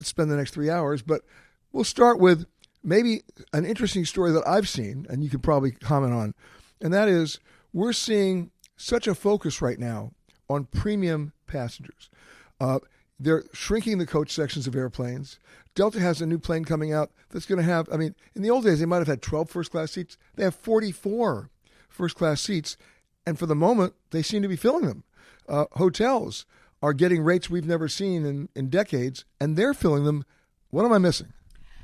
spend the next 3 hours, but we'll start with maybe an interesting story that I've seen, and you can probably comment on, and that is we're seeing such a focus right now on premium passengers. They're shrinking the coach sections of airplanes. Delta has a new plane coming out that's going to have, in the old days, they might have had 12 first-class seats. They have 44 first-class seats, and for the moment, they seem to be filling them. Hotels are getting rates we've never seen in decades, and they're filling them. What am I missing?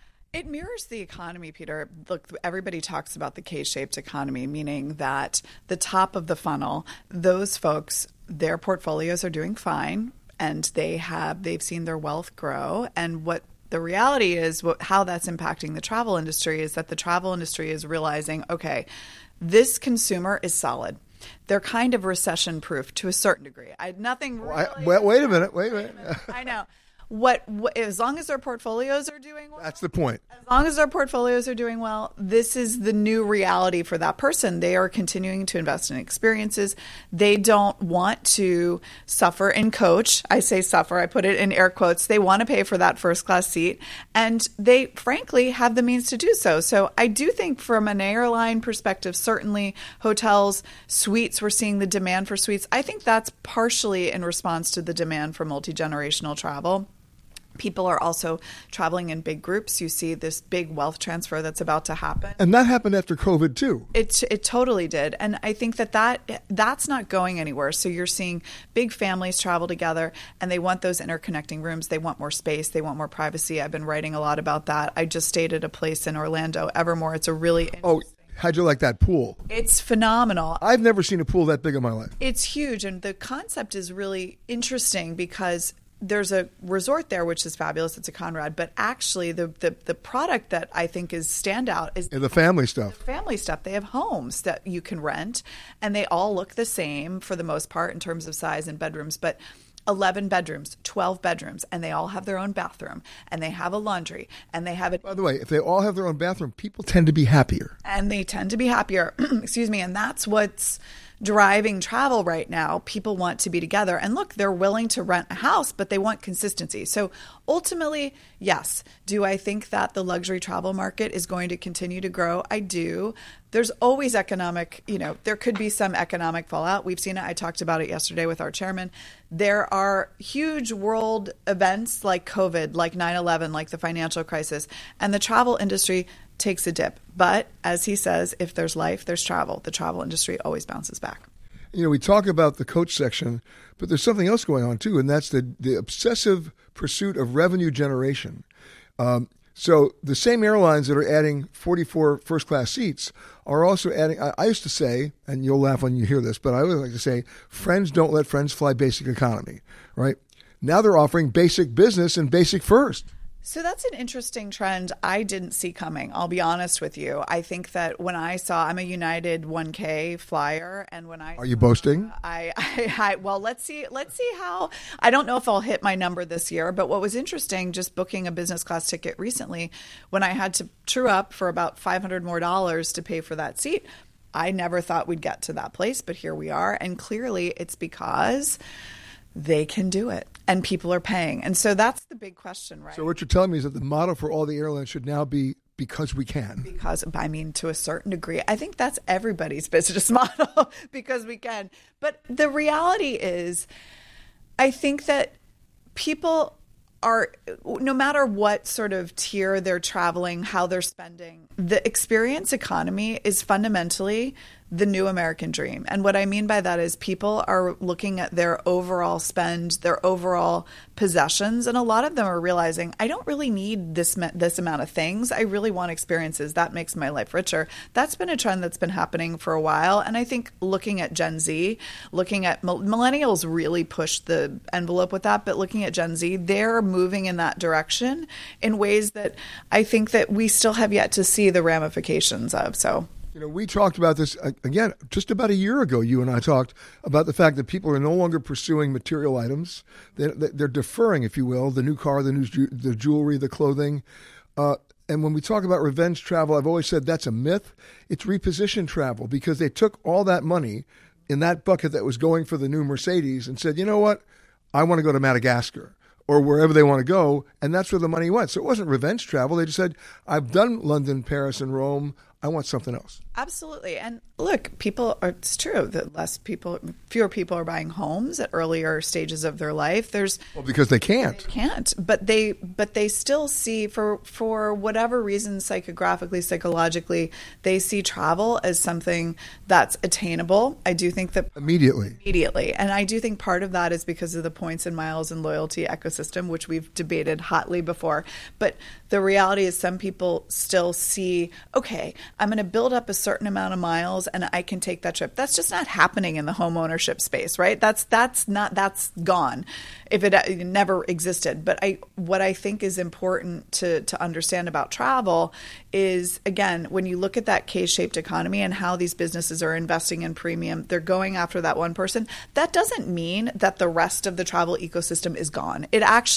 It mirrors the economy, Peter. Look, everybody talks about the K-shaped economy, meaning that the top of the funnel, those folks, their portfolios are doing fine, and they've seen their wealth grow. And what the reality is, how that's impacting the travel industry is that the travel industry is realizing, okay, this consumer is solid. They're kind of recession-proof to a certain degree. Nothing really. Wait a minute. I know. What as long as their portfolios are doing well. That's the point. As long as their portfolios are doing well, this is the new reality for that person. They are continuing to invest in experiences. They don't want to suffer in coach. I say suffer, I put it in air quotes. They want to pay for that first class seat, and they frankly have the means to do so. So I do think from an airline perspective, certainly hotels, suites, we're seeing the demand for suites. I think that's partially in response to the demand for multi-generational travel. People are also traveling in big groups. You see this big wealth transfer that's about to happen. And that happened after COVID, too. It totally did. And I think that's not going anywhere. So you're seeing big families travel together, and they want those interconnecting rooms. They want more space. They want more privacy. I've been writing a lot about that. I just stayed at a place in Orlando, Evermore. It's a really interesting. How'd you like that pool? It's phenomenal. I've never seen a pool that big in my life. It's huge. And the concept is really interesting because there's a resort there, which is fabulous. It's a Conrad. But actually, the product that I think is standout is the family stuff. The family stuff. They have homes that you can rent, and they all look the same for the most part in terms of size and bedrooms. But 11 bedrooms, 12 bedrooms, and they all have their own bathroom, and they have a laundry, and they have it. By the way, if they all have their own bathroom, people tend to be happier. And they tend to be happier. Excuse me. And that's what's driving travel right now. People want to be together. And look, they're willing to rent a house, but they want consistency. So ultimately, yes. Do I think that the luxury travel market is going to continue to grow? I do. There's always economic, there could be some economic fallout. We've seen it. I talked about it yesterday with our chairman. There are huge world events like COVID, like 9/11, like the financial crisis, and the travel industry takes a dip. But as he says, if there's life, there's travel. The travel industry always bounces back. We talk about the coach section, but there's something else going on too, and that's the obsessive pursuit of revenue generation. So the same airlines that are adding 44 first-class seats are also adding, I used to say, and you'll laugh when you hear this, but I always like to say, friends don't let friends fly basic economy, right? Now they're offering basic business and basic first. So that's an interesting trend I didn't see coming. I'll be honest with you. I think that when I saw, I'm a United 1K flyer, and when Are you boasting? Well, let's see how. I don't know if I'll hit my number this year, but what was interesting, just booking a business class ticket recently, when I had to true up for about $500 more to pay for that seat, I never thought we'd get to that place, but here we are, and clearly it's because they can do it and people are paying. And so that's the big question, right? So what you're telling me is that the model for all the airlines should now be because we can. Because, to a certain degree, I think that's everybody's business model, because we can. But the reality is, I think that people are, no matter what sort of tier they're traveling, how they're spending, the experience economy is fundamentally the new American dream. And what I mean by that is people are looking at their overall spend, their overall possessions, and a lot of them are realizing, I don't really need this amount of things. I really want experiences. That makes my life richer. That's been a trend that's been happening for a while. And I think looking at Gen Z, looking at millennials really pushed the envelope with that, but looking at Gen Z, they're moving in that direction in ways that I think that we still have yet to see the ramifications of. So we talked about this, again, just about a year ago. You and I talked about the fact that people are no longer pursuing material items. They're deferring, if you will, the new car, the jewelry, the clothing. And when we talk about revenge travel, I've always said that's a myth. It's repositioned travel, because they took all that money in that bucket that was going for the new Mercedes and said, you know what? I want to go to Madagascar, or wherever they want to go, and that's where the money went. So it wasn't revenge travel. They just said, I've done London, Paris, and Rome. I want something else. Absolutely. And look, it's true that fewer people are buying homes at earlier stages of their life. Because they can't. They can't. But they still see, for whatever reason, psychographically, psychologically, they see travel as something that's attainable. I do think that immediately. And I do think part of that is because of the points and miles and loyalty ecosystem, which we've debated hotly before. But the reality is some people still see, okay, I'm going to build up a certain amount of miles and I can take that trip. That's just not happening in the home ownership space, right? That's gone if it never existed. But what I think is important to understand about travel is, again, when you look at that K-shaped economy and how these businesses are investing in premium, they're going after that one person. That doesn't mean that the rest of the travel ecosystem is gone.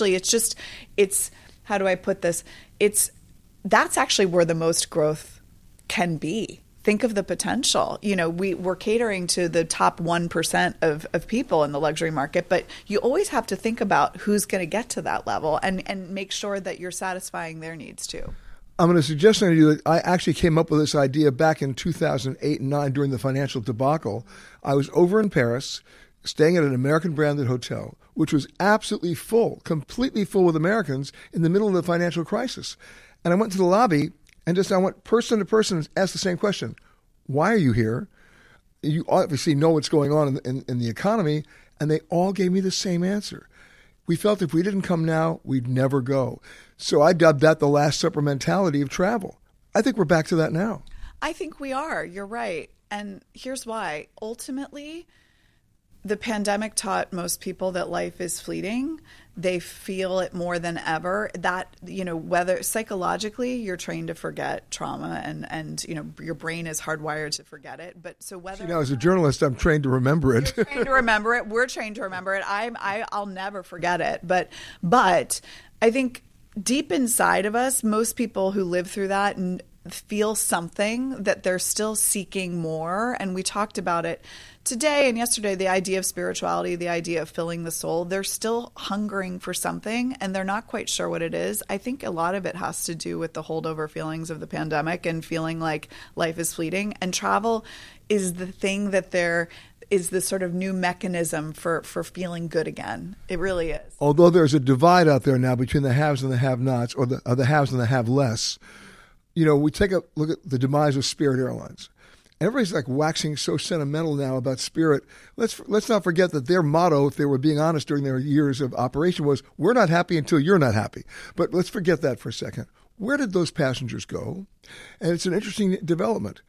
It's how do I put this? That's actually where the most growth can be. Think of the potential. We're catering to the top 1% of people in the luxury market, but you always have to think about who's going to get to that level and make sure that you're satisfying their needs too. I'm going to suggest to you that I actually came up with this idea back in 2008 and 2009 during the financial debacle. I was over in Paris, staying at an American branded hotel, which was absolutely full, completely full with Americans in the middle of the financial crisis. And I went to the lobby and I went person to person and asked the same question. Why are you here? You obviously know what's going on in the economy. And they all gave me the same answer. We felt if we didn't come now, we'd never go. So I dubbed that the Last Supper mentality of travel. I think we're back to that now. I think we are. You're right. And here's why. Ultimately, the pandemic taught most people that life is fleeting. They feel it more than ever. That, whether psychologically you're trained to forget trauma and your brain is hardwired to forget it. But so whether as a journalist, I'm trained to remember it. You're trained to remember it. We're trained to remember it. I'll never forget it. But I think deep inside of us, most people who live through that feel something that they're still seeking more. And we talked about it today and yesterday, the idea of spirituality, the idea of filling the soul. They're still hungering for something and they're not quite sure what it is. I think a lot of it has to do with the holdover feelings of the pandemic and feeling like life is fleeting. And travel is the thing that is the sort of new mechanism for feeling good again. It really is. Although there's a divide out there now between the haves and the have-nots, or the haves and the have-less. We take a look at the demise of Spirit Airlines. Everybody's like waxing so sentimental now about Spirit. Let's not forget that their motto, if they were being honest during their years of operation, was, we're not happy until you're not happy. But let's forget that for a second. Where did those passengers go? And it's an interesting development.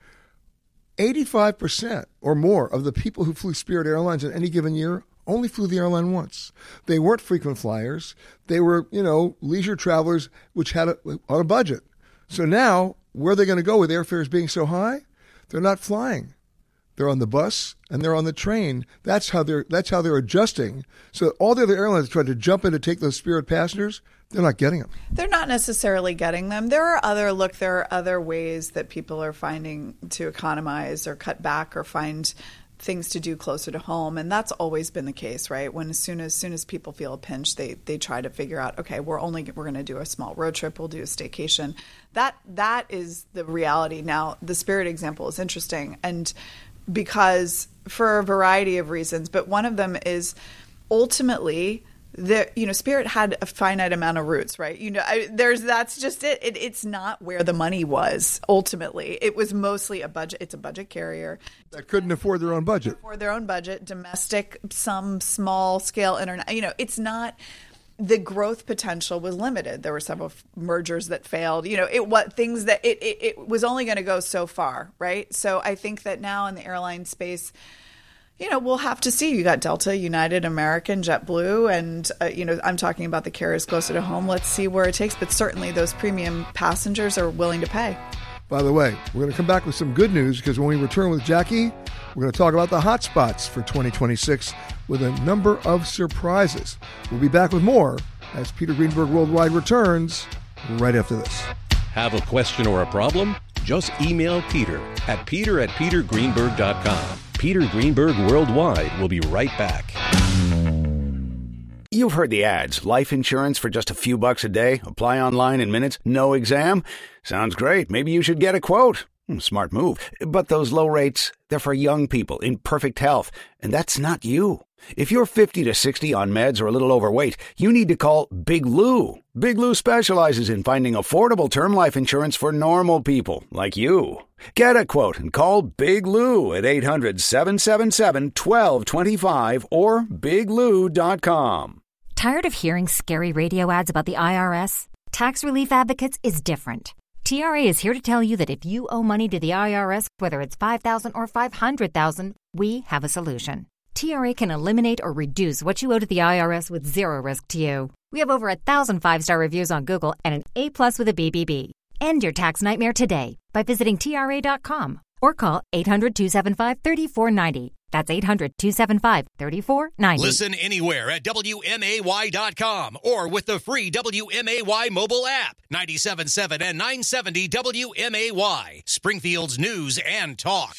85% or more of the people who flew Spirit Airlines in any given year only flew the airline once. They weren't frequent flyers. They were, leisure travelers which had on a budget. So now, where are they going to go with airfares being so high? They're not flying. They're on the bus and they're on the train. That's how they're adjusting. So all the other airlines tried to jump in to take those Spirit passengers. They're not getting them. They're not necessarily getting them. There are other ways that people are finding to economize or cut back or find things to do closer to home. And that's always been the case, right? When as soon as people feel a pinch, they try to figure out, okay, we're going to do a small road trip. We'll do a staycation. That is the reality. Now, the Spirit example is interesting. And because for a variety of reasons, but one of them is ultimately Spirit had a finite amount of routes, right? That's just it. It's not where the money was. Ultimately, it was mostly a budget. It's a budget carrier that couldn't afford their own budget. Domestic, some small scale internet. It's not. The growth potential was limited. There were several mergers that failed. It was only going to go so far, right? So I think that now in the airline space, we'll have to see. You got Delta, United, American, JetBlue, and, I'm talking about the carriers closer to home. Let's see where it takes. But certainly those premium passengers are willing to pay. By the way, we're going to come back with some good news because when we return with Jackie, we're going to talk about the hot spots for 2026 with a number of surprises. We'll be back with more as Peter Greenberg Worldwide returns right after this. Have a question or a problem? Just email Peter at peter@petergreenberg.com. Peter Greenberg Worldwide will be right back. You've heard the ads. Life insurance for just a few bucks a day. Apply online in minutes. No exam. Sounds great. Maybe you should get a quote. Smart move. But those low rates, they're for young people in perfect health. And that's not you. If you're 50 to 60 on meds or a little overweight, you need to call Big Lou. Big Lou specializes in finding affordable term life insurance for normal people like you. Get a quote and call Big Lou at 800-777-1225 or biglou.com. Tired of hearing scary radio ads about the IRS? Tax Relief Advocates is different. TRA is here to tell you that if you owe money to the IRS, whether it's $5,000 or $500,000, we have a solution. TRA can eliminate or reduce what you owe to the IRS with zero risk to you. We have over 1,000 5-star reviews on Google and an A+ with a BBB. End your tax nightmare today by visiting TRA.com or call 800-275-3490. That's 800-275-3490. Listen anywhere at WMAY.com or with the free WMAY mobile app. 97.7 and 970 WMAY. Springfield's news and talk.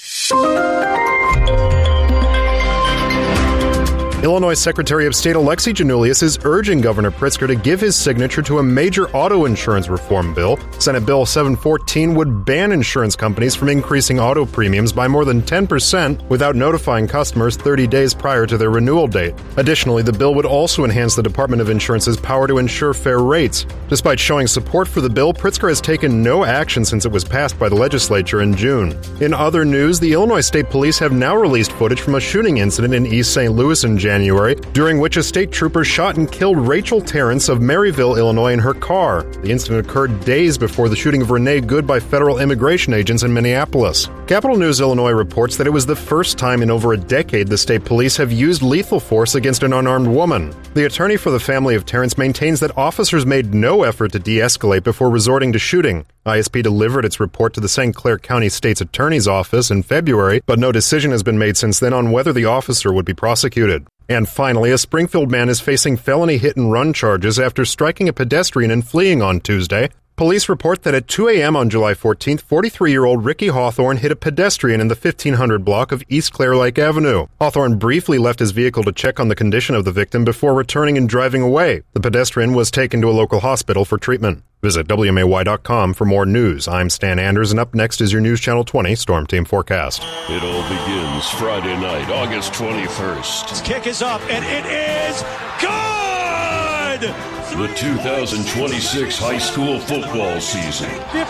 Illinois Secretary of State Alexi Giannoulias is urging Governor Pritzker to give his signature to a major auto insurance reform bill. Senate Bill 714 would ban insurance companies from increasing auto premiums by more than 10% without notifying customers 30 days prior to their renewal date. Additionally, the bill would also enhance the Department of Insurance's power to ensure fair rates. Despite showing support for the bill, Pritzker has taken no action since it was passed by the legislature in June. In other news, the Illinois State Police have now released footage from a shooting incident in East St. Louis in January, during which a state trooper shot and killed Rachel Terrence of Maryville, Illinois, in her car. The incident occurred days before the shooting of Renee Good by federal immigration agents in Minneapolis. Capital News Illinois reports that it was the first time in over a decade the state police have used lethal force against an unarmed woman. The attorney for the family of Terrence maintains that officers made no effort to de-escalate before resorting to shooting. ISP delivered its report to the St. Clair County State's Attorney's Office in February, but no decision has been made since then on whether the officer would be prosecuted. And finally, a Springfield man is facing felony hit-and-run charges after striking a pedestrian and fleeing on Tuesday. Police report that at 2 a.m. on July 14th, 43-year-old Ricky Hawthorne hit a pedestrian in the 1500 block of East Clair Lake Avenue. Hawthorne briefly left his vehicle to check on the condition of the victim before returning and driving away. The pedestrian was taken to a local hospital for treatment. Visit WMAY.com for more news. I'm Stan Anders, and up next is your News Channel 20 Storm Team Forecast. It all begins Friday night, August 21st. His kick is up, and it is good! The 2026 high school football season.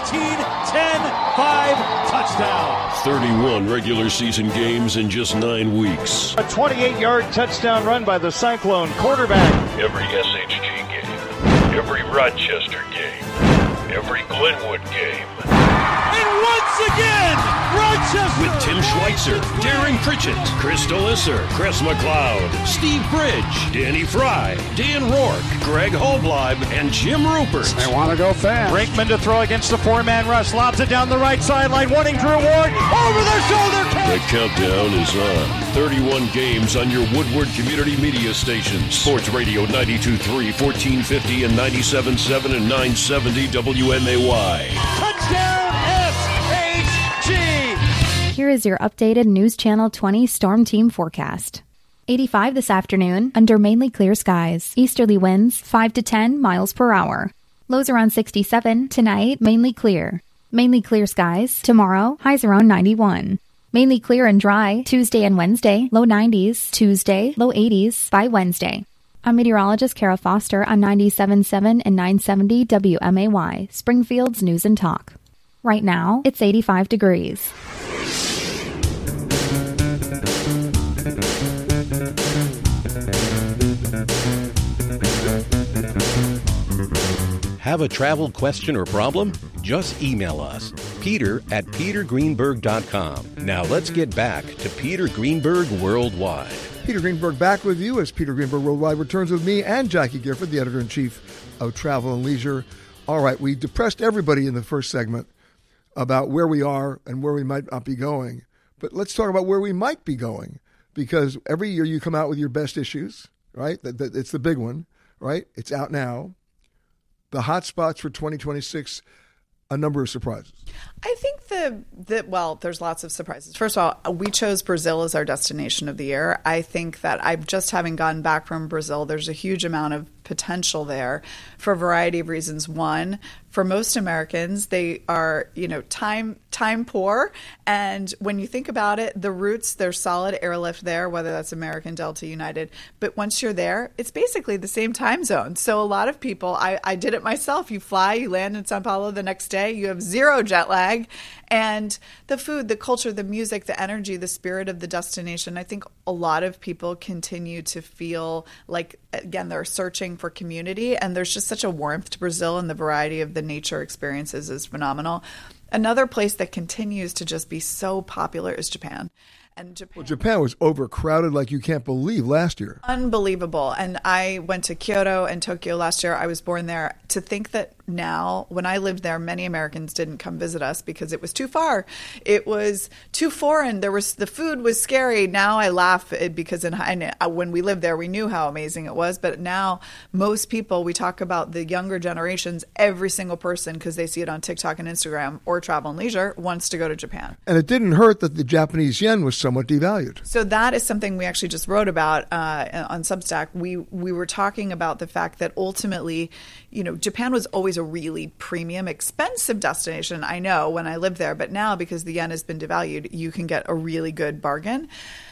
15-10-5 touchdown. 31 regular season games in just 9 weeks. A 28-yard touchdown run by the Cyclone quarterback. Every SHG game, every Rochester game, every Glenwood game. And once again, Rochester! With Tim Schweitzer, Darren Pritchett, Chris Delisser, Chris McLeod, Steve Bridge, Danny Fry, Dan Rourke, Greg Hobleib, and Jim Rupert. They want to go fast. Brinkman to throw against the four-man rush. Lobs it down the right sideline, wanting Drew Ward. Over their shoulder catch. The countdown is on. 31 games on your Woodward Community Media stations. Sports Radio 92.3, 1450, and 97.7 and 970 WMAY. Touchdown SHG! Here is your updated News Channel 20 Storm Team forecast. 85 this afternoon, under mainly clear skies. Easterly winds 5 to 10 miles per hour. Lows around 67. Tonight, mainly clear. Mainly clear skies. Tomorrow, highs around 91. Mainly clear and dry Tuesday and Wednesday, low 90s. Tuesday, low 80s by Wednesday. I'm meteorologist Kara Foster on 97.7 and 970 WMAY, Springfield's News and Talk. Right now, it's 85 degrees. Have a travel question or problem? Just email us, peter@petergreenberg.com. Now let's get back to Peter Greenberg Worldwide. Peter Greenberg back with you as Peter Greenberg Worldwide returns with me and Jackie Gifford, the editor-in-chief of Travel and Leisure. All right, we depressed everybody in the first segment about where we are and where we might not be going. But let's talk about where we might be going, because every year you come out with your best issues, right? It's the big one, right? It's out now. The hot spots for 2026, a number of surprises. I think there's lots of surprises. First of all, we chose Brazil as our destination of the year. I think that having gotten back from Brazil, there's a huge amount of potential there for a variety of reasons. One, for most Americans, they are, time poor. And when you think about it, the routes, there's solid airlift there, whether that's American, Delta, United. But once you're there, it's basically the same time zone. So a lot of people, I did it myself. You fly, you land in Sao Paulo the next day, you have zero jet lag. And the food, the culture, the music, the energy, the spirit of the destination, I think a lot of people continue to feel like, again, they're searching for community. And there's just such a warmth to Brazil, and the variety of the nature experiences is phenomenal. Another place that continues to just be so popular is Japan. And Japan was overcrowded like you can't believe last year. Unbelievable. And I went to Kyoto and Tokyo last year. I was born there. To think that now, when I lived there, many Americans didn't come visit us because it was too far. It was too foreign. The food was scary. Now I laugh because when we lived there, we knew how amazing it was. But now most people, we talk about the younger generations, every single person, because they see it on TikTok and Instagram or Travel and Leisure, wants to go to Japan. And it didn't hurt that the Japanese yen was somewhat devalued. So that is something we actually just wrote about on Substack. We were talking about the fact that ultimately, Japan was always a really premium, expensive destination. I know when I lived there, but now because the yen has been devalued, you can get a really good bargain.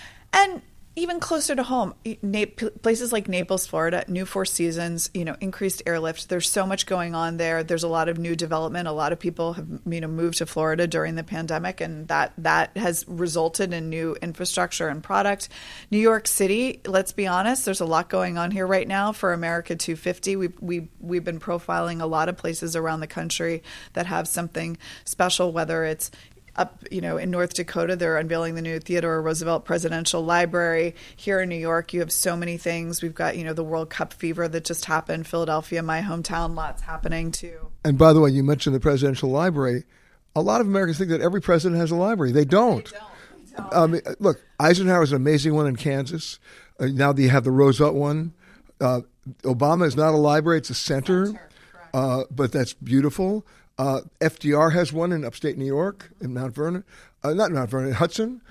And even closer to home, places like Naples, Florida, new Four Seasons, increased airlift. There's so much going on there. There's a lot of new development. A lot of people have, moved to Florida during the pandemic, and that has resulted in new infrastructure and product. New York City, let's be honest, there's a lot going on here right now for America 250. We've been profiling a lot of places around the country that have something special, whether it's up, in North Dakota, they're unveiling the new Theodore Roosevelt Presidential Library. Here in New York, you have so many things. We've got, the World Cup fever that just happened. Philadelphia, my hometown, lots happening too. And by the way, you mentioned the Presidential Library. A lot of Americans think that every president has a library. They don't. Look, Eisenhower's an amazing one in Kansas. Now you have the Roosevelt one. Obama is not a library; it's a center. But that's beautiful. FDR has one in upstate New York, in Mount Vernon. Not Mount Vernon, Hudson.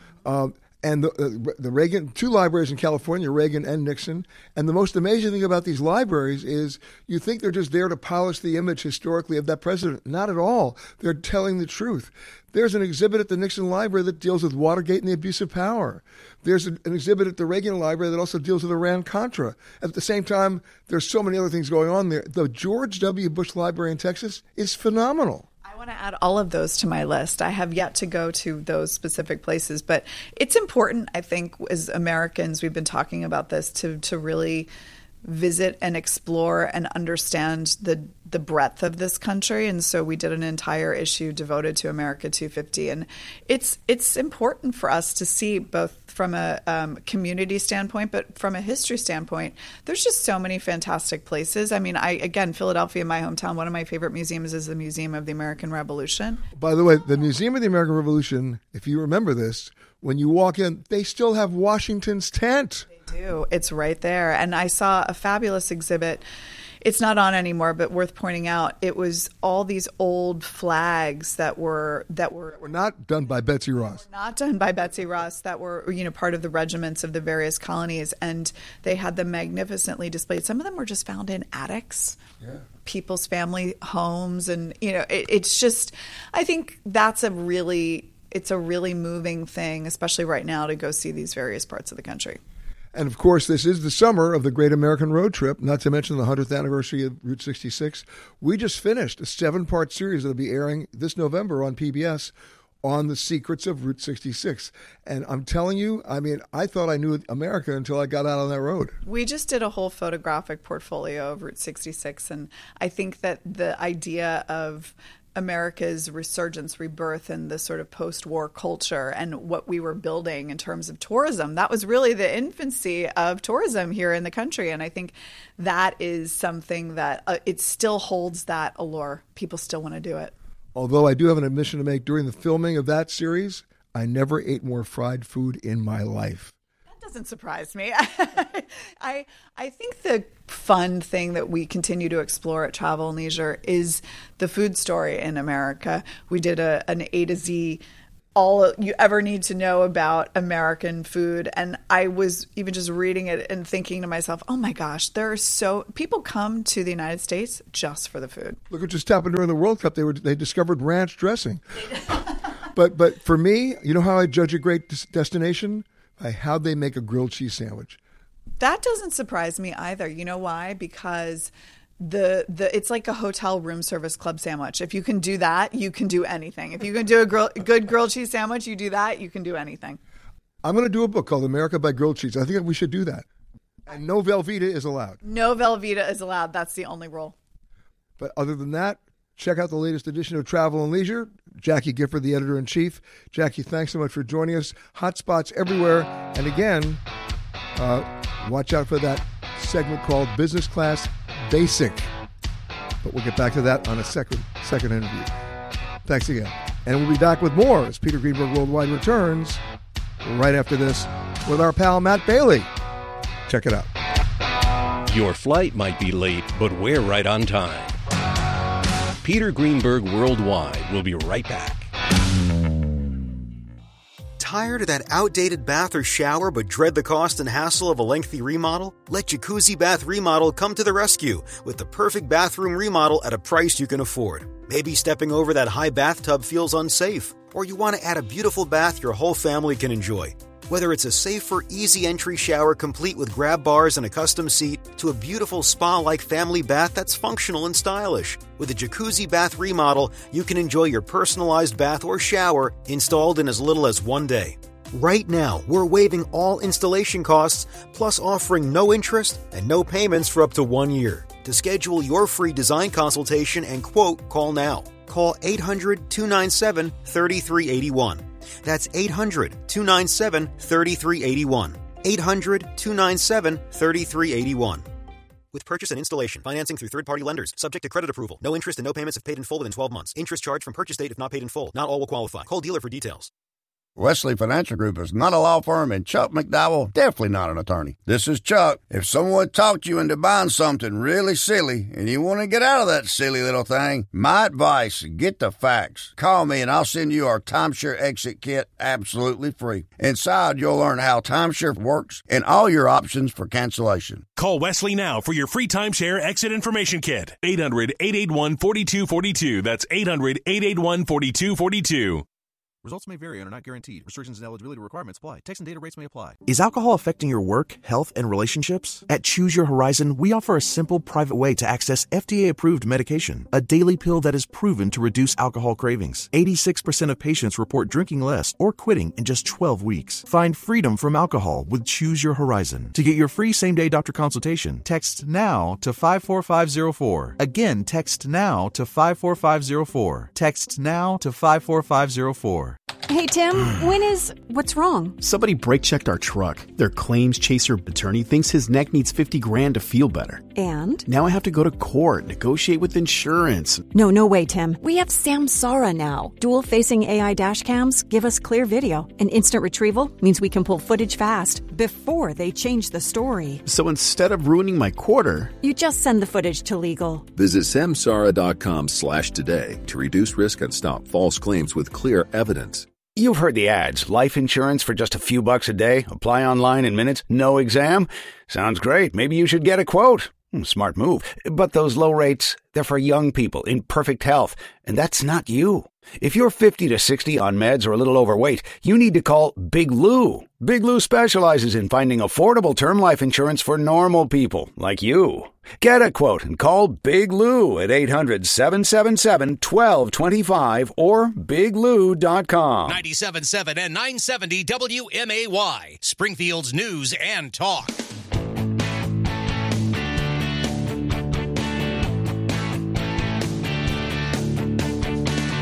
And the Reagan, 2 libraries in California, Reagan and Nixon. And the most amazing thing about these libraries is you think they're just there to polish the image historically of that president. Not at all. They're telling the truth. There's an exhibit at the Nixon Library that deals with Watergate and the abuse of power. There's an exhibit at the Reagan Library that also deals with Iran-Contra. At the same time, there's so many other things going on there. The George W. Bush Library in Texas is phenomenal. I want to add all of those to my list. I have yet to go to those specific places, but it's important, I think, as Americans, we've been talking about this, to really visit and explore and understand the breadth of this country. And so we did an entire issue devoted to America 250. And it's important for us to see, both from a community standpoint, but from a history standpoint, there's just so many fantastic places. I mean, again, Philadelphia, my hometown, one of my favorite museums is the Museum of the American Revolution. By the way, the Museum of the American Revolution, if you remember this, when you walk in, they still have Washington's tent. They do. It's right there. And I saw a fabulous exhibit. It's not on anymore, but worth pointing out. It was all these old flags that were not done by Betsy Ross. Not done by Betsy Ross. That were part of the regiments of the various colonies, and they had them magnificently displayed. Some of them were just found in attics. Yeah. People's family homes, and it's just. I think that's a really moving thing, especially right now, to go see these various parts of the country. And, of course, this is the summer of the Great American Road Trip, not to mention the 100th anniversary of Route 66. We just finished a 7-part series that will be airing this November on PBS on the secrets of Route 66. And I'm telling you, I thought I knew America until I got out on that road. We just did a whole photographic portfolio of Route 66, and I think that the idea of America's resurgence, rebirth, and the sort of post-war culture and what we were building in terms of tourism. That was really the infancy of tourism here in the country. And I think that is something that it still holds that allure. People still want to do it. Although I do have an admission to make, during the filming of that series, I never ate more fried food in my life. doesn't surprise me. I think the fun thing that we continue to explore at Travel and Leisure is the food story in America. We did an A to Z, all you ever need to know about American food. And I was even just reading it and thinking to myself, oh my gosh, people come to the United States just for the food. Look what just happened during the World Cup. They discovered ranch dressing. But for me, you know how I judge a great destination? By how they make a grilled cheese sandwich. That doesn't surprise me either. You know why? Because it's like a hotel room service club sandwich. If you can do that, you can do anything. If you can do a good grilled cheese sandwich, you do that, you can do anything. I'm going to do a book called America by Grilled Cheese. I think we should do that. And no Velveeta is allowed. No Velveeta is allowed. That's the only rule. But other than that, check out the latest edition of Travel and Leisure. Jackie Gifford, the editor-in-chief. Jackie, thanks so much for joining us. Hot spots everywhere. And again, watch out for that segment called Business Class Basic. But we'll get back to that on a second interview. Thanks again. And we'll be back with more as Peter Greenberg Worldwide returns right after this with our pal Matt Bailey. Check it out. Your flight might be late, but we're right on time. Peter Greenberg Worldwide will be right back. Tired of that outdated bath or shower but dread the cost and hassle of a lengthy remodel? Let Jacuzzi Bath Remodel come to the rescue with the perfect bathroom remodel at a price you can afford. Maybe stepping over that high bathtub feels unsafe, or you want to add a beautiful bath your whole family can enjoy. Whether it's a safer, easy entry shower complete with grab bars and a custom seat, to a beautiful spa-like family bath that's functional and stylish. With a Jacuzzi Bath Remodel, you can enjoy your personalized bath or shower installed in as little as 1 day. Right now, we're waiving all installation costs, plus offering no interest and no payments for up to 1 year. To schedule your free design consultation and quote, call now. Call 800-297-3381. That's 800-297-3381. 800-297-3381. With purchase and installation, financing through third-party lenders, subject to credit approval. No interest and no payments if paid in full within 12 months. Interest charged from purchase date if not paid in full. Not all will qualify. Call dealer for details. Wesley Financial Group is not a law firm, and Chuck McDowell definitely not an attorney. This is Chuck. If someone talked you into buying something really silly and you want to get out of that silly little thing, my advice, get the facts. Call me and I'll send you our timeshare exit kit absolutely free. Inside, you'll learn how timeshare works and all your options for cancellation. Call Wesley now for your free timeshare exit information kit. 800-881-4242. That's 800-881-4242. Results may vary and are not guaranteed. Restrictions and eligibility requirements apply. Text and data rates may apply. Is alcohol affecting your work, health, and relationships? At Choose Your Horizon, we offer a simple, private way to access FDA-approved medication, a daily pill that is proven to reduce alcohol cravings. 86% of patients report drinking less or quitting in just 12 weeks. Find freedom from alcohol with Choose Your Horizon. To get your free same-day doctor consultation, text NOW to 54504. Again, text NOW to 54504. Text NOW to 54504. Hey, Tim, what's wrong? Somebody brake-checked our truck. Their claims chaser attorney thinks his neck needs $50,000 to feel better. And? Now I have to go to court, negotiate with insurance. No way, Tim. We have Samsara now. Dual-facing AI dash cams give us clear video. And instant retrieval means we can pull footage fast before they change the story. So instead of ruining my quarter, you just send the footage to legal. Visit samsara.com/today to reduce risk and stop false claims with clear evidence. You've heard the ads. Life insurance for just a few bucks a day. Apply online in minutes. No exam. Sounds great. Maybe you should get a quote. Smart move. But those low rates, they're for young people in perfect health. And that's not you. If you're 50 to 60 on meds or a little overweight, you need to call Big Lou. Big Lou specializes in finding affordable term life insurance for normal people like you. Get a quote and call Big Lou at 800-777-1225 or biglou.com. 97.7 and 970 WMAY, Springfield's news and talk.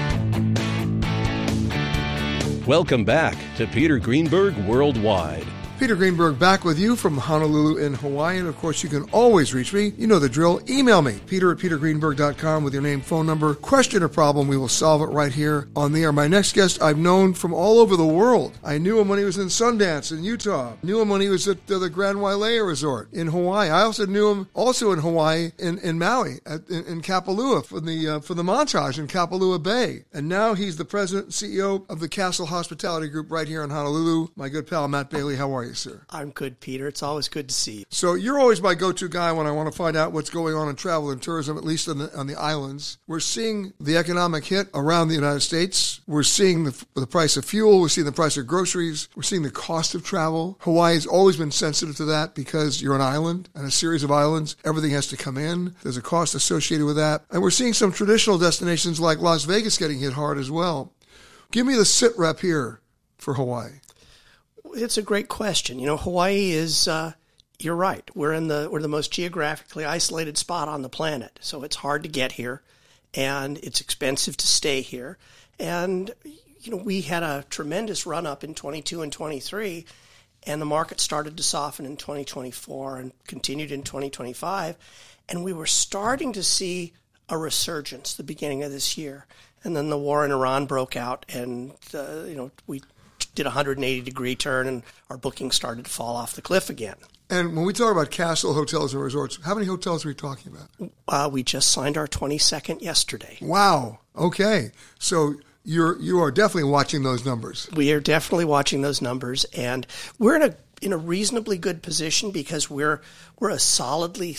Welcome back to Peter Greenberg Worldwide. Peter Greenberg back with you from Honolulu in Hawaii. And of course, you can always reach me. You know the drill. Email me, peter@petergreenberg.com with your name, phone number, question or problem. We will solve it right here on the air. My next guest I've known from all over the world. I knew him when he was in Sundance in Utah. Knew him when he was at the Grand Wailea Resort in Hawaii. I also knew him also in Hawaii in Maui, in Kapalua for the Montage in Kapalua Bay. And now he's the president and CEO of the Castle Hospitality Group right here in Honolulu. My good pal, Matt Bailey, how are you, sir? I'm good, Peter. It's always good to see you. So you're always my go-to guy when I want to find out what's going on in travel and tourism, at least on the islands. We're seeing the economic hit around the United States. We're seeing the price of fuel. We're seeing the price of groceries. We're seeing the cost of travel. Hawaii's always been sensitive to that because you're an island and a series of islands. Everything has to come in. There's a cost associated with that. And we're seeing some traditional destinations like Las Vegas getting hit hard as well. Give me the sit rep here for Hawaii. It's a great question. Hawaii is, you're right. We're the most geographically isolated spot on the planet. So it's hard to get here and it's expensive to stay here. And, we had a tremendous run up in 22 and 23 and the market started to soften in 2024 and continued in 2025. And we were starting to see a resurgence the beginning of this year. And then the war in Iran broke out and, we did a 180-degree turn and our bookings started to fall off the cliff again. And when we talk about Castle Hotels and Resorts, how many hotels are we talking about? We just signed our 22nd yesterday. Wow. Okay. So you are definitely watching those numbers. We are definitely watching those numbers, and we're in a reasonably good position because we're a solidly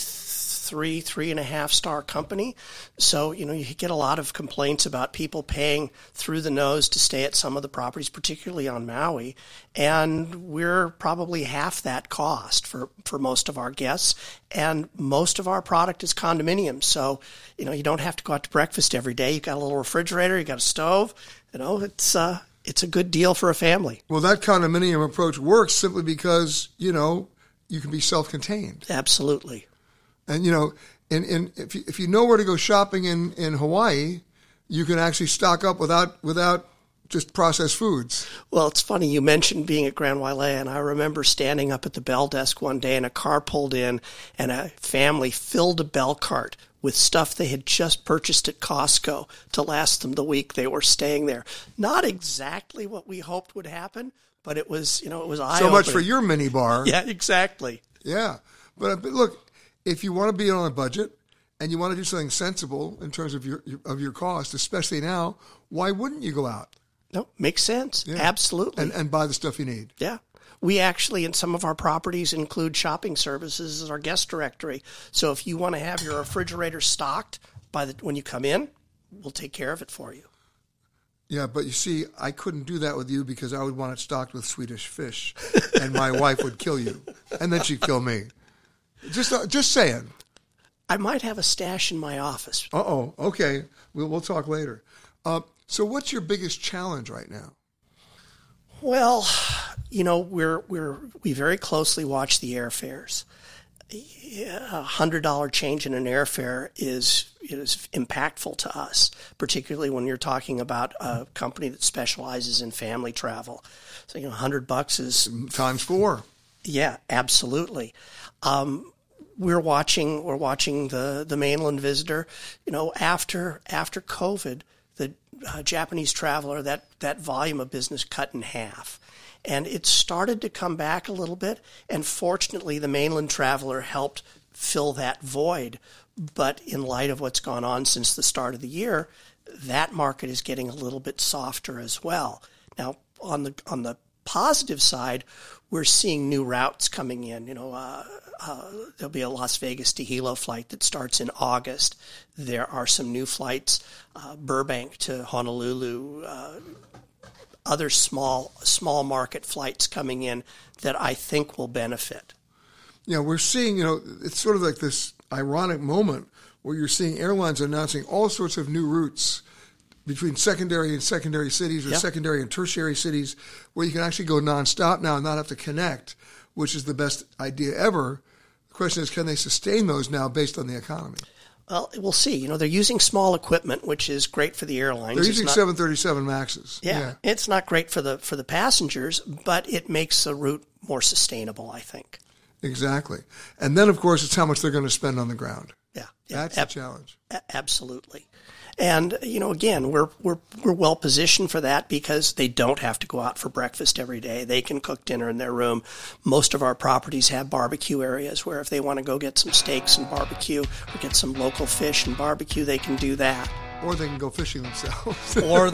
3.5 star company. So, you get a lot of complaints about people paying through the nose to stay at some of the properties, particularly on Maui. And we're probably half that cost for most of our guests. And most of our product is condominiums. So, you don't have to go out to breakfast every day. You've got a little refrigerator, you got a stove. It's a good deal for a family. Well, that condominium approach works simply because, you can be self-contained. Absolutely. And, if you know where to go shopping in Hawaii, you can actually stock up without just processed foods. Well, it's funny. You mentioned being at Grand Wailea, and I remember standing up at the bell desk one day, and a car pulled in, and a family filled a bell cart with stuff they had just purchased at Costco to last them the week they were staying there. Not exactly what we hoped would happen, but it was, it was eye-opening. So much for your mini bar. Yeah, exactly. Yeah. But look, if you want to be on a budget and you want to do something sensible in terms of your cost, especially now, why wouldn't you go out? No, makes sense. Yeah. Absolutely. And buy the stuff you need. Yeah. We actually, in some of our properties, include shopping services as our guest directory. So if you want to have your refrigerator stocked when you come in, we'll take care of it for you. Yeah, but you see, I couldn't do that with you because I would want it stocked with Swedish fish, and my wife would kill you, and then she'd kill me. Just saying. I might have a stash in my office. Uh-oh. Okay. We'll talk later. So what's your biggest challenge right now? Well, we very closely watch the airfares. A $100 change in an airfare is impactful to us, particularly when you're talking about a company that specializes in family travel. So, $100 is times 4. Yeah, absolutely. We're watching the mainland visitor. After COVID, the Japanese traveler, that volume of business cut in half. And it started to come back a little bit. And fortunately, the mainland traveler helped fill that void. But in light of what's gone on since the start of the year, that market is getting a little bit softer as well. Now, on the positive side, we're seeing new routes coming in. There'll be a Las Vegas to Hilo flight that starts in August. There are some new flights, Burbank to Honolulu, other small market flights coming in that I think will benefit. Yeah, we're seeing, it's sort of like this ironic moment where you're seeing airlines announcing all sorts of new routes between secondary and secondary cities or secondary and tertiary cities where you can actually go nonstop now and not have to connect, which is the best idea ever. The question is, can they sustain those now based on the economy? Well, we'll see. You know, they're using small equipment, which is great for the airlines. They're using 737 Maxes. Yeah, it's not great for the passengers, but it makes the route more sustainable, I think. Exactly. And then, of course, it's how much they're going to spend on the ground. Yeah. That's the challenge. Absolutely. And, you know, again, we're well positioned for that because they don't have to go out for breakfast every day. They can cook dinner in their room. Most of our properties have barbecue areas where if they want to go get some steaks and barbecue or get some local fish and barbecue, they can do that. Or they can go fishing themselves.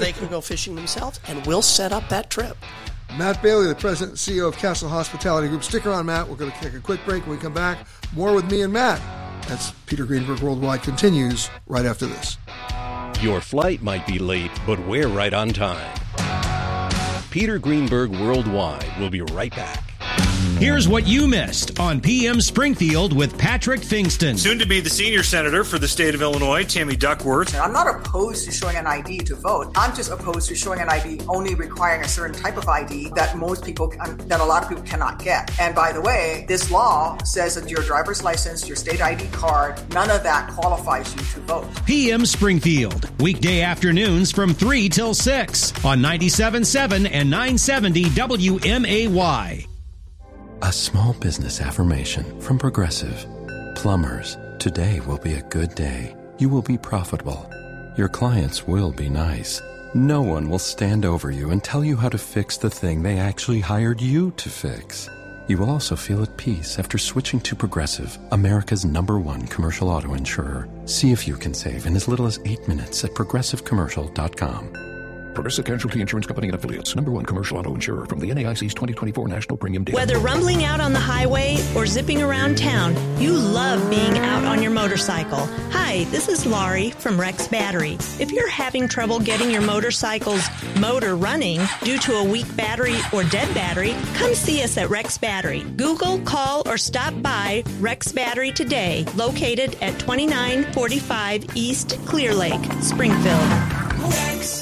And we'll set up that trip. Matt Bailey, the president and CEO of Castle Hospitality Group. Stick around, Matt. We're going to take a quick break. When we come back, more with me and Matt. That's Peter Greenberg Worldwide continues right after this. Your flight might be late, but we're right on time. Peter Greenberg Worldwide will be right back. Here's what you missed on PM Springfield with Patrick Fingston. Soon to be the senior senator for the state of Illinois, Tammy Duckworth. I'm not opposed to showing an ID to vote. I'm just opposed to showing an ID only requiring a certain type of ID that that a lot of people cannot get. And by the way, this law says that your driver's license, your state ID card, none of that qualifies you to vote. PM Springfield, weekday afternoons from 3 till 6 on 97.7 and 970 WMAY. A small business affirmation from Progressive. Plumbers, today will be a good day. You will be profitable. Your clients will be nice. No one will stand over you and tell you how to fix the thing they actually hired you to fix. You will also feel at peace after switching to Progressive, America's #1 commercial auto insurer. See if you can save in as little as 8 minutes at progressivecommercial.com. Progressive Casualty Insurance Company and Affiliates. #1 commercial auto insurer from the NAIC's 2024 National Premium Data. Whether rumbling out on the highway or zipping around town, you love being out on your motorcycle. Hi, this is Laurie from Rex Battery. If you're having trouble getting your motorcycle's motor running due to a weak battery or dead battery, come see us at Rex Battery. Google, call, or stop by Rex Battery today, located at 2945 East Clear Lake, Springfield. Rex.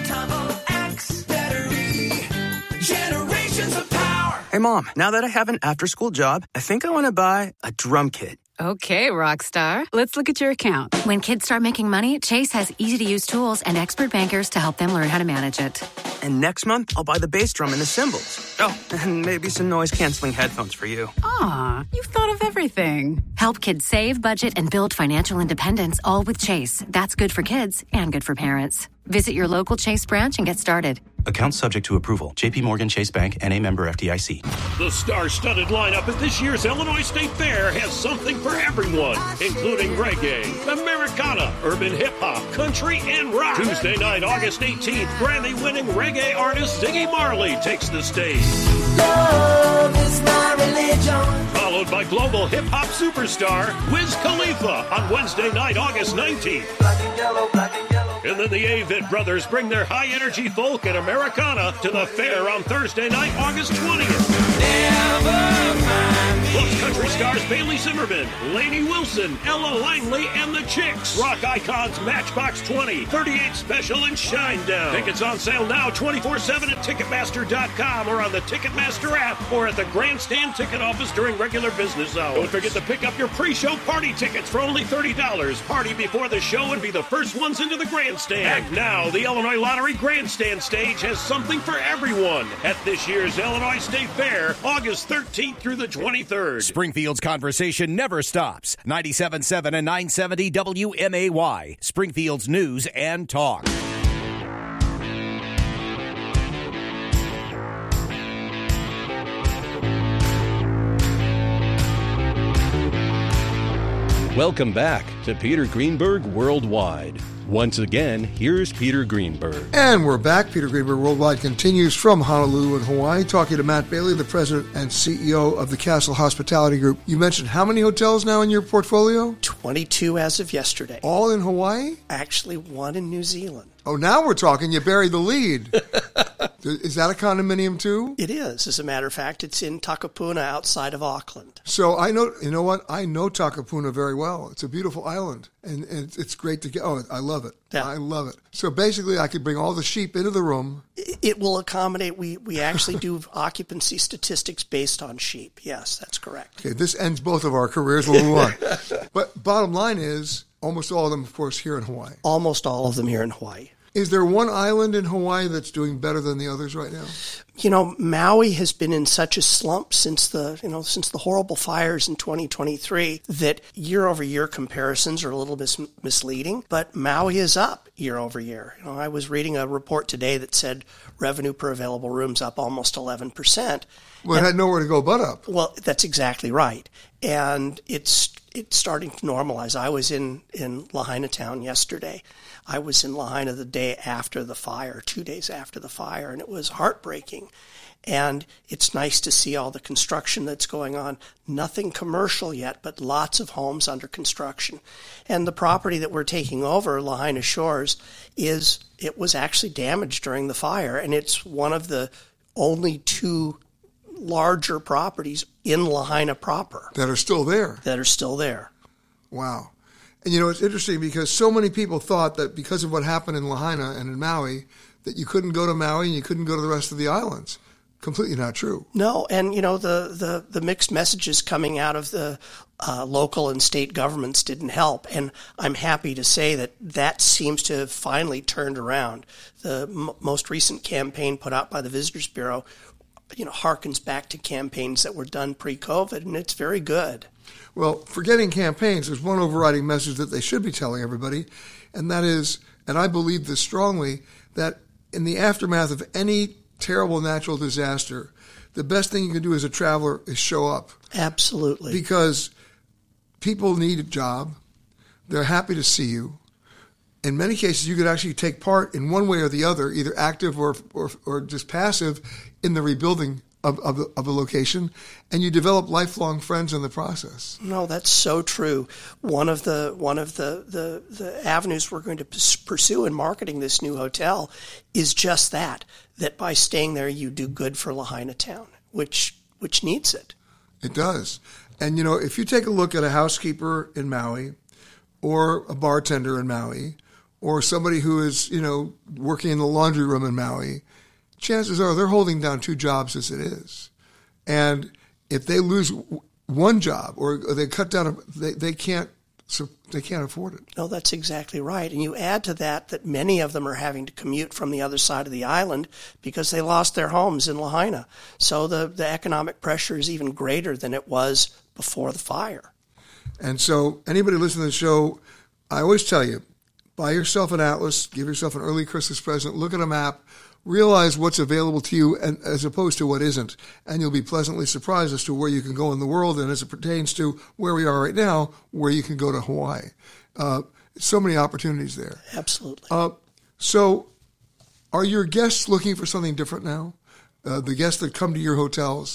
Generations of power. Hey, Mom, now that I have an after-school job, I think I want to buy a drum kit. Okay, Rockstar. Let's look at your account. When kids start making money, Chase has easy-to-use tools and expert bankers to help them learn how to manage it. And next month, I'll buy the bass drum and the cymbals. Oh, and maybe some noise-canceling headphones for you. Aw, you've thought of everything. Help kids save, budget, and build financial independence, all with Chase. That's good for kids and good for parents. Visit your local Chase branch and get started. Account subject to approval. J.P. Morgan Chase Bank, N.A. member FDIC. The star-studded lineup at this year's Illinois State Fair has something for everyone, including reggae, Americana, urban hip-hop, country, and rock. Tuesday night, August 18th, Grammy-winning reggae artist Ziggy Marley takes the stage. Love is my religion. Followed by global hip-hop superstar Wiz Khalifa on Wednesday night, August 19th. Black and yellow, black and yellow. And then the Avett Brothers bring their high-energy folk and Americana to the fair on Thursday night, August 20th. Plus country stars Bailey Zimmerman, Lainey Wilson, Ella Langley, and the Chicks. Rock icons Matchbox 20, 38 Special, and Shinedown. Tickets on sale now 24/7 at Ticketmaster.com or on the Ticketmaster app or at the Grandstand ticket office during regular business hours. Don't forget to pick up your pre-show party tickets for only $30. Party before the show and be the first ones into the Grandstand. Act now, the Illinois Lottery Grandstand stage has something for everyone at this year's Illinois State Fair, August 13th through the 23rd. Springfield's conversation never stops. 97.7 and 970 WMAY. Springfield's news and talk. Welcome back to Peter Greenberg Worldwide. Once again, here's Peter Greenberg. And we're back. Peter Greenberg Worldwide continues from Honolulu in Hawaii, talking to Matt Bailey, the president and CEO of the Castle Hospitality Group. You mentioned how many hotels now in your portfolio? 22 as of yesterday. All in Hawaii? Actually, one in New Zealand. Oh, now we're talking. You buried the lead. Is that a condominium too? It is. As a matter of fact, it's in Takapuna outside of Auckland. So I know, you know what? I know Takapuna very well. It's a beautiful island, and it's great to get. Oh, I love it. Yeah. I love it. So basically, I could bring all the sheep into the room. It will accommodate. We actually do occupancy statistics based on sheep. Yes, that's correct. Okay, this ends both of our careers. We'll move on. But bottom line is, Almost all of them, of course, here in Hawaii. Almost all of them here in Hawaii. Is there one island in Hawaii that's doing better than the others right now? You know, Maui has been in such a slump since the horrible fires in 2023 that year-over-year comparisons are a little bit misleading. But Maui is up year-over-year. You know, I was reading a report today that said revenue per available room's up almost 11%. Well, it had nowhere to go but up. Well, that's exactly right. And it's starting to normalize. I was in Lahaina town yesterday. I was in Lahaina the day after the fire, 2 days after the fire, and it was heartbreaking. And it's nice to see all the construction that's going on. Nothing commercial yet, but lots of homes under construction. And the property that we're taking over, Lahaina Shores, it was actually damaged during the fire, and it's one of the only 2 larger properties in Lahaina proper. That are still there. Wow. And, you know, it's interesting because so many people thought that because of what happened in Lahaina and in Maui, that you couldn't go to Maui and you couldn't go to the rest of the islands. Completely not true. No, and, you know, the mixed messages coming out of the local and state governments didn't help. And I'm happy to say that seems to have finally turned around. The most recent campaign put out by the Visitors Bureau, you know, harkens back to campaigns that were done pre-COVID, and it's very good. Well, forgetting campaigns, there's one overriding message that they should be telling everybody, and that is, and I believe this strongly, that in the aftermath of any terrible natural disaster, the best thing you can do as a traveler is show up. Absolutely. Because people need a job. They're happy to see you. In many cases, you could actually take part in one way or the other, either active or just passive, in the rebuilding of the location, and you develop lifelong friends in the process. No, that's so true. One of the avenues we're going to pursue in marketing this new hotel is just that by staying there you do good for Lahaina town, which needs it. It does. And, you know, if you take a look at a housekeeper in Maui or a bartender in Maui or somebody who is, you know, working in the laundry room in Maui, chances are they're holding down 2 jobs as it is. And if they lose one job or they cut down, they can't afford it. No, that's exactly right. And you add to that many of them are having to commute from the other side of the island because they lost their homes in Lahaina. So the economic pressure is even greater than it was before the fire. And so anybody listening to the show, I always tell you, buy yourself an atlas, give yourself an early Christmas present, look at a map, realize what's available to you and as opposed to what isn't, and you'll be pleasantly surprised as to where you can go in the world, and as it pertains to where we are right now, where you can go to Hawaii. So many opportunities there. Absolutely. So are your guests looking for something different now? The guests that come to your hotels,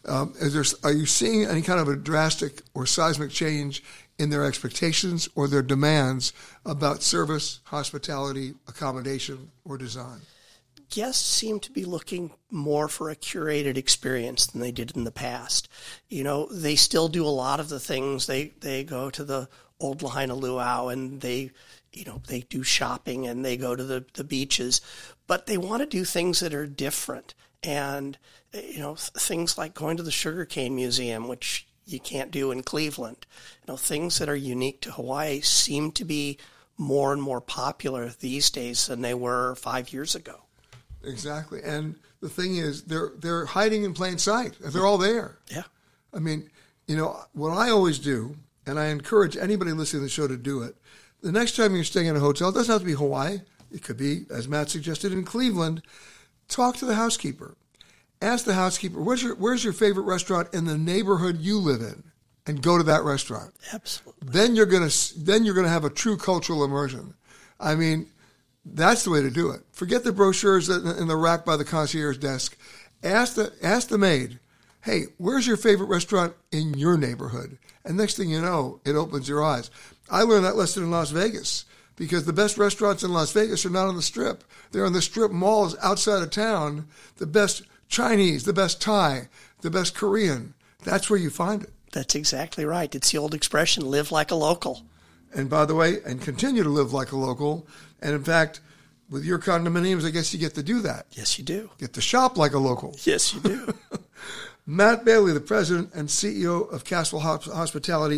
are you seeing any kind of a drastic or seismic change in their expectations or their demands about service, hospitality, accommodation, or design? Guests seem to be looking more for a curated experience than they did in the past. You know, they still do a lot of the things. They go to the old Lahaina Luau and they do shopping and they go to the beaches, but they want to do things that are different. And, you know, things like going to the Sugarcane Museum, which you can't do in Cleveland. You know, things that are unique to Hawaii seem to be more and more popular these days than they were 5 years ago. Exactly. And the thing is, they're hiding in plain sight. They're all there. Yeah. I mean, you know, what I always do, and I encourage anybody listening to the show to do it, the next time you're staying in a hotel, it doesn't have to be Hawaii. It could be, as Matt suggested, in Cleveland. Talk to the housekeeper. Ask the housekeeper, where's your favorite restaurant in the neighborhood you live in? And go to that restaurant. Absolutely. Then you're gonna have a true cultural immersion. I mean, that's the way to do it. Forget the brochures in the rack by the concierge desk. Ask the maid, hey, where's your favorite restaurant in your neighborhood? And next thing you know, it opens your eyes. I learned that lesson in Las Vegas because the best restaurants in Las Vegas are not on the Strip. They're on the strip malls outside of town. The best Chinese, the best Thai, the best Korean. That's where you find it. That's exactly right. It's the old expression, live like a local. And by the way, and continue to live like a local. And in fact, with your condominiums, I guess you get to do that. Yes, you do. Get to shop like a local. Yes, you do. Matt Bailey, the president and CEO of Castle Hospitality,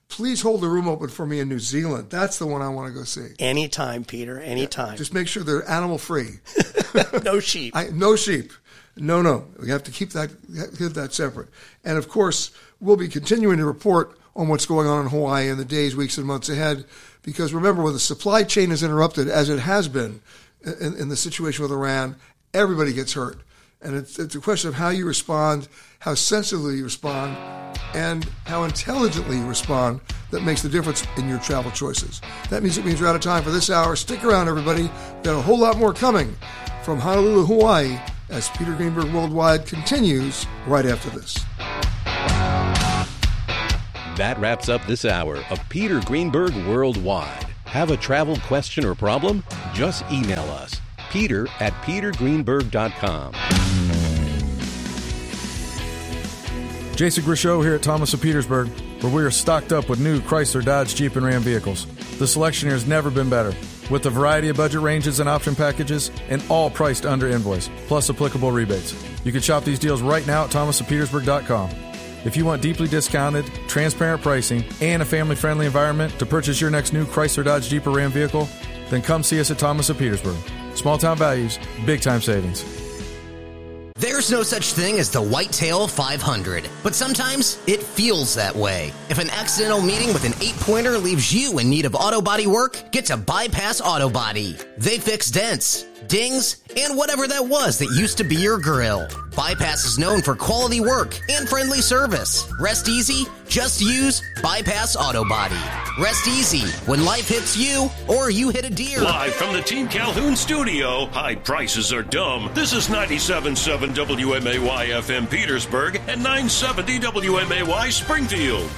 please hold the room open for me in New Zealand. That's the one I want to go see. Anytime, Peter, anytime. Yeah, just make sure they're animal-free. No sheep. No sheep. No. We have to keep that separate. And, of course, we'll be continuing to report on what's going on in Hawaii in the days, weeks, and months ahead. Because remember, when the supply chain is interrupted, as it has been in the situation with Iran, everybody gets hurt. And it's a question of how you respond, how sensitively you respond, and how intelligently you respond that makes the difference in your travel choices. That means we're out of time for this hour. Stick around, everybody. We've got a whole lot more coming from Honolulu, Hawaii, as Peter Greenberg Worldwide continues right after this. That wraps up this hour of Peter Greenberg Worldwide. Have a travel question or problem? Just email us, peter@petergreenberg.com. Jason Grisho here at Thomas of Petersburg, where we are stocked up with new Chrysler, Dodge, Jeep, and Ram vehicles. The selection here has never been better, with a variety of budget ranges and option packages, and all priced under invoice, plus applicable rebates. You can shop these deals right now at thomasofpetersburg.com. If you want deeply discounted, transparent pricing, and a family-friendly environment to purchase your next new Chrysler, Dodge, Jeep, or Ram vehicle, then come see us at Thomas of Petersburg. Small-town values, big-time savings. There's no such thing as the Whitetail 500, but sometimes it feels that way. If an accidental meeting with an 8-pointer leaves you in need of auto body work, get to Bypass Auto Body. They fix dents, dings, and whatever that was that used to be your grill. Bypass is known for quality work and friendly service. Rest easy, just use Bypass Auto Body. Rest easy when life hits you or you hit a deer. Live from the Team Calhoun studio, high prices are dumb. This is 97.7 WMAY FM Petersburg and 970 WMAY Springfield.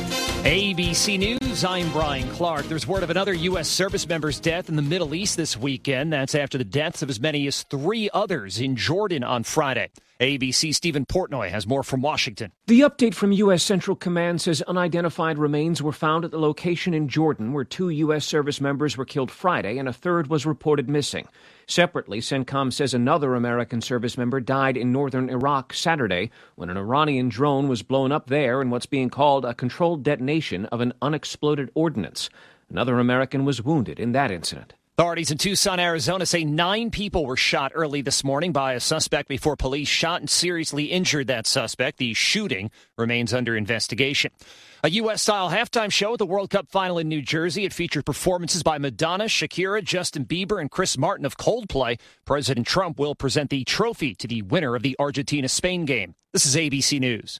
ABC News, I'm Brian Clark. There's word of another U.S. service member's death in the Middle East this weekend. That's after the deaths of as many as 3 others in Jordan on Friday. ABC's Stephen Portnoy has more from Washington. The update from U.S. Central Command says unidentified remains were found at the location in Jordan where 2 U.S. service members were killed Friday and a third was reported missing. Separately, CENTCOM says another American service member died in northern Iraq Saturday when an Iranian drone was blown up there in what's being called a controlled detonation of an unexploded ordnance. Another American was wounded in that incident. Authorities in Tucson, Arizona say 9 people were shot early this morning by a suspect before police shot and seriously injured that suspect. The shooting remains under investigation. A U.S.-style halftime show at the World Cup final in New Jersey. It featured performances by Madonna, Shakira, Justin Bieber, and Chris Martin of Coldplay. President Trump will present the trophy to the winner of the Argentina-Spain game. This is ABC News.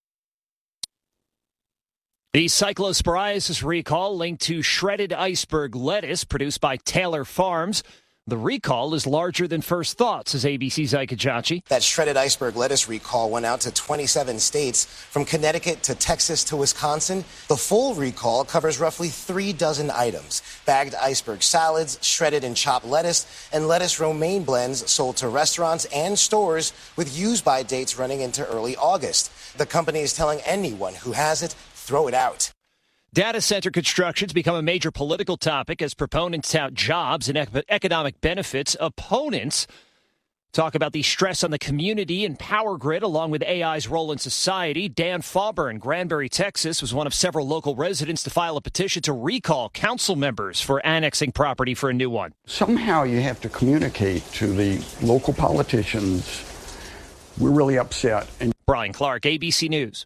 The cyclosporiasis recall linked to shredded iceberg lettuce produced by Taylor Farms. The recall is larger than first thought, says ABC's Ike Ajachi. That shredded iceberg lettuce recall went out to 27 states, from Connecticut to Texas to Wisconsin. The full recall covers roughly 3 dozen items: bagged iceberg salads, shredded and chopped lettuce, and lettuce romaine blends sold to restaurants and stores with use-by dates running into early August. The company is telling anyone who has it, throw it out. Data center construction's become a major political topic as proponents tout jobs and economic benefits. Opponents talk about the stress on the community and power grid, along with AI's role in society. Dan Fauber in Granbury, Texas, was one of several local residents to file a petition to recall council members for annexing property for a new one. Somehow you have to communicate to the local politicians. We're really upset. Brian Clark, ABC News.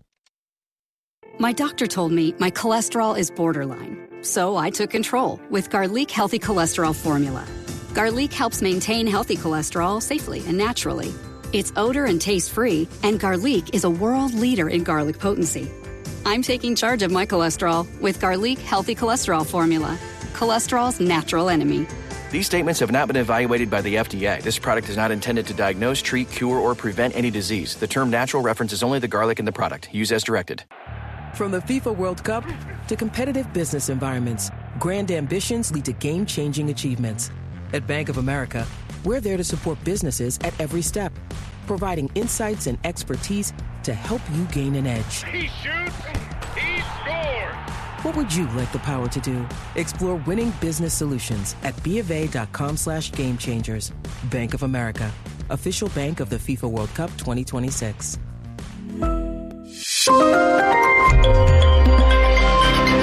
My doctor told me my cholesterol is borderline, so I took control with Garlic Healthy Cholesterol Formula. Garlic helps maintain healthy cholesterol safely and naturally. It's odor and taste-free, and Garlic is a world leader in garlic potency. I'm taking charge of my cholesterol with Garlic Healthy Cholesterol Formula, cholesterol's natural enemy. These statements have not been evaluated by the FDA. This product is not intended to diagnose, treat, cure, or prevent any disease. The term natural references only the garlic in the product. Use as directed. From the FIFA World Cup to competitive business environments, grand ambitions lead to game-changing achievements. At Bank of America, we're there to support businesses at every step, providing insights and expertise to help you gain an edge. He shoots, he scores! What would you like the power to do? Explore winning business solutions at BofA.com/gamechangers. Bank of America, official bank of the FIFA World Cup 2026.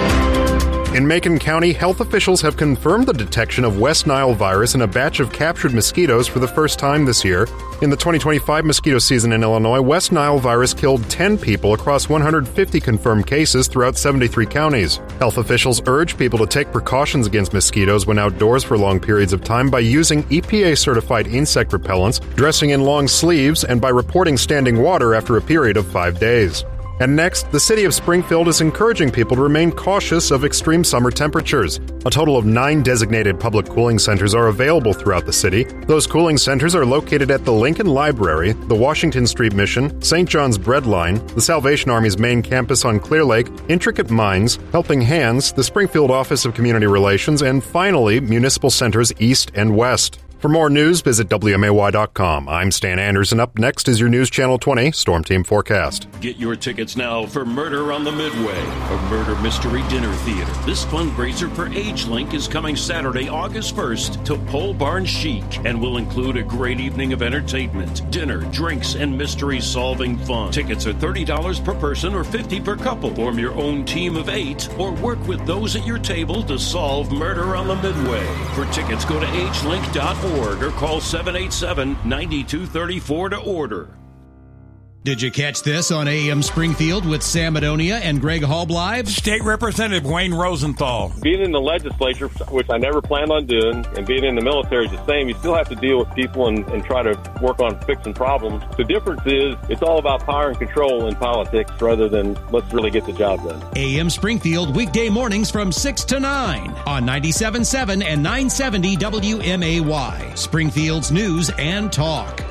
In Macon County, health officials have confirmed the detection of West Nile virus in a batch of captured mosquitoes for the first time this year. In the 2025 mosquito season in Illinois, West Nile virus killed 10 people across 150 confirmed cases throughout 73 counties. Health officials urge people to take precautions against mosquitoes when outdoors for long periods of time by using EPA-certified insect repellents, dressing in long sleeves, and by reporting standing water after a period of 5 days. And next, the city of Springfield is encouraging people to remain cautious of extreme summer temperatures. A total of 9 designated public cooling centers are available throughout the city. Those cooling centers are located at the Lincoln Library, the Washington Street Mission, St. John's Bread Line, the Salvation Army's main campus on Clear Lake, Intricate Minds, Helping Hands, the Springfield Office of Community Relations, and finally, Municipal Centers East and West. For more news, visit WMAY.com. I'm Stan Anderson. Up next is your News Channel 20 Storm Team Forecast. Get your tickets now for Murder on the Midway, a murder mystery dinner theater. This fundraiser for AgeLink is coming Saturday, August 1st to Pole Barn Chic and will include a great evening of entertainment, dinner, drinks, and mystery-solving fun. Tickets are $30 per person or $50 per couple. Form your own team of 8 or work with those at your table to solve Murder on the Midway. For tickets, go to agelink.org or call 787-9234 to order. Did you catch this on AM Springfield with Sam Madonia and Greg Halblive? State Representative Wayne Rosenthal. Being in the legislature, which I never planned on doing, and being in the military is the same. You still have to deal with people and try to work on fixing problems. The difference is it's all about power and control in politics rather than let's really get the job done. AM Springfield, weekday mornings from 6 to 9 on 97.7 and 970 WMAY. Springfield's News and Talk.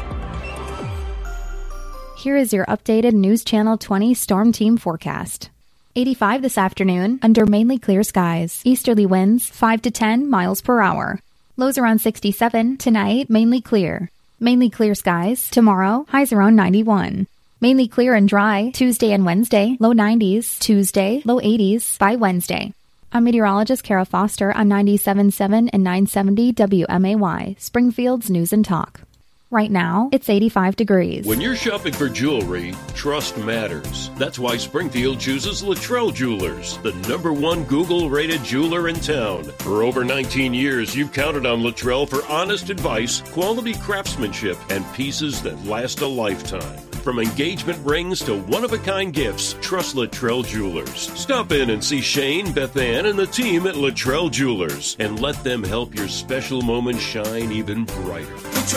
Here is your updated News Channel 20 Storm Team forecast. 85 this afternoon, under mainly clear skies. Easterly winds 5 to 10 miles per hour. Lows around 67. Tonight, mainly clear. Mainly clear skies. Tomorrow, highs around 91. Mainly clear and dry Tuesday and Wednesday. Low 90s. Tuesday, low 80s by Wednesday. I'm meteorologist Kara Foster on 97.7 and 970 WMAY, Springfield's News and Talk. Right now, it's 85 degrees. When you're shopping for jewelry, trust matters. That's why Springfield chooses Luttrell Jewelers, the #1 Google-rated jeweler in town. For over 19 years, you've counted on Luttrell for honest advice, quality craftsmanship, and pieces that last a lifetime. From engagement rings to one-of-a-kind gifts, trust Luttrell Jewelers. Stop in and see Shane, Beth Ann, and the team at Luttrell Jewelers, and let them help your special moment shine even brighter.